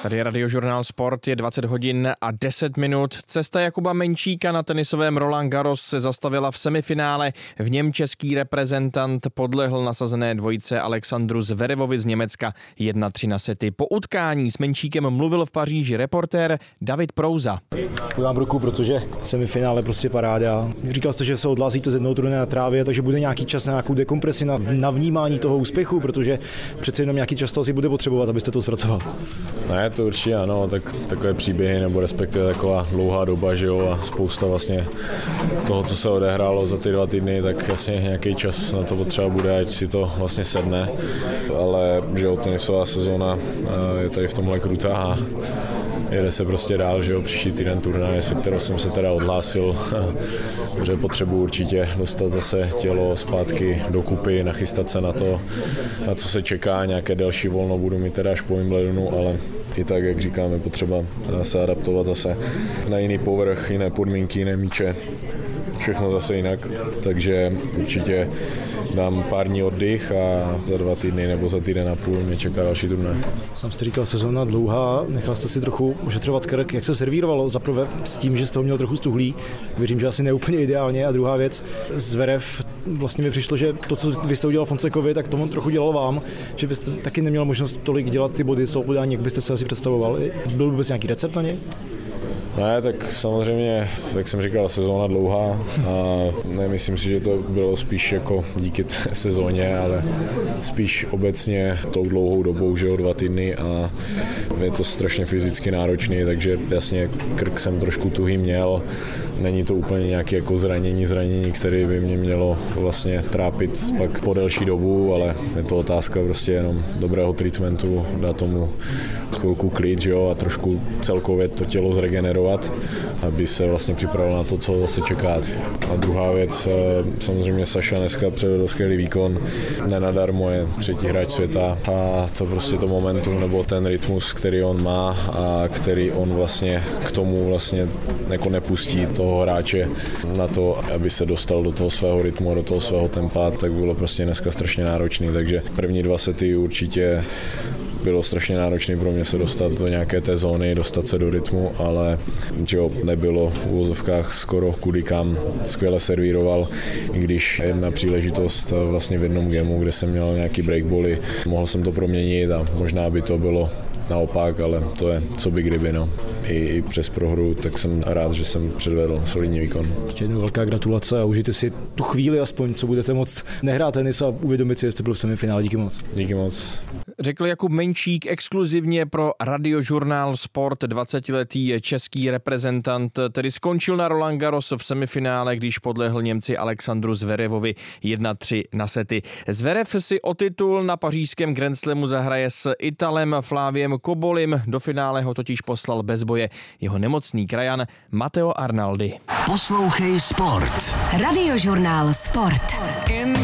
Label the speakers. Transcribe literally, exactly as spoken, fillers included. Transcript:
Speaker 1: Tady je Radiožurnál Sport, je dvacet hodin a deset minut. Cesta Jakuba Menčíka na tenisovém Roland Garros se zastavila v semifinále. V něm český reprezentant podlehl nasazené dvojice Alexandru Zverevovi z Německa jedna tři na sety. Po utkání s Menčíkem mluvil v Paříži reportér David Prouza.
Speaker 2: Podám ruku, protože semifinále prostě paráda. Říkal jste, že se odhlásíte z jednoho turnaje na trávě, takže bude nějaký čas na nějakou dekompresi, na, na vnímání toho úspěchu, protože přece jenom nějaký čas to asi bude potřebovat, abyste to zpracoval.
Speaker 3: Ne, to určitě ano, tak takové příběhy nebo respektive taková dlouhá doba, že jo, a spousta vlastně toho, co se odehrálo za ty dva týdny, tak jasně nějaký čas na to potřeba bude, ať si to vlastně sedne, ale že jo, tenisová sezóna je tady v tomhle krutá a jede se prostě dál, že jo, příští týden turnaj, se kterou jsem se teda odhlásil, že potřebuji určitě dostat zase tělo zpátky dokupy, nachystat se na to, na co se čeká, nějaké delší volno budu mít teda až po Wimbledonu, ale i tak, jak říkáme, potřeba se adaptovat zase na jiný povrch, jiné podmínky, jiné míče, všechno zase jinak, takže určitě dám pár dní oddych a za dva týdny nebo za týden a půl mě čeká další turnaj.
Speaker 2: Sam jste říkal, sezóna dlouhá, nechal jste si trochu ošetřovat krk, jak se servírovalo zaprvé s tím, že jste ho měl trochu stuhlý, věřím, že asi neúplně ideálně, a druhá věc, Zverev, vlastně mi přišlo, že to, co vy jste udělal Fonsekovi, tak to on trochu dělal vám, že vy jste taky neměl možnost tolik dělat ty body z toho podání, jak byste se asi představoval. Byl vůbec nějaký recept na něj?
Speaker 3: Ne, tak samozřejmě, jak jsem říkal, sezóna dlouhá a nemyslím si, že to bylo spíš jako díky té sezóně, ale spíš obecně tou dlouhou dobou, že o dva týdny a je to strašně fyzicky náročný, takže jasně krk jsem trošku tuhý měl, není to úplně nějaké jako zranění, zranění, které by mě mělo vlastně trápit pak po delší dobu, ale je to otázka prostě jenom dobrého treatmentu, dát tomu chvilku klid, že jo, a trošku celkově to tělo zregenerovat, aby se vlastně připravil na to, co zase čeká. A druhá věc, samozřejmě Saša dneska předvedl skvělý výkon, nenadarmo je třetí hráč světa a to prostě to momentum nebo ten rytmus, který on má a který on vlastně k tomu vlastně jako nepustí toho hráče na to, aby se dostal do toho svého rytmu, do toho svého tempa, tak bylo prostě dneska strašně náročný, takže první dva sety určitě bylo strašně náročné pro mě se dostat do nějaké té zóny, dostat se do rytmu, ale že jo, nebylo v uvozovkách skoro kudy kam, skvěle servíroval, i když jedna příležitost vlastně v jednom gamu, kde jsem měl nějaký breakbally, mohl jsem to proměnit a možná by to bylo naopak, ale to je co by kdyby, no. I, i přes prohru, tak jsem rád, že jsem předvedl solidní výkon.
Speaker 2: Ještě jednou velká gratulace a užijte si tu chvíli aspoň, co budete moct nehrát tenis a uvědomit si, že jste byl v semifinále. Díky moc.
Speaker 3: Díky moc.
Speaker 1: Řekl Jakub Menčík exkluzivně pro Radiožurnál Sport, dvacetiletý český reprezentant, tedy skončil na Roland Garros v semifinále, když podlehl Němci Alexandru Zverevovi jedna tři na sety. Zverev si o titul na pařížském Grand Slamu zahraje s Italem Flaviem Cobolim, do finále ho totiž poslal bez boje jeho nemocný krajan Matteo Arnaldi.
Speaker 4: Poslouchej Sport.
Speaker 5: Radiožurnál Sport.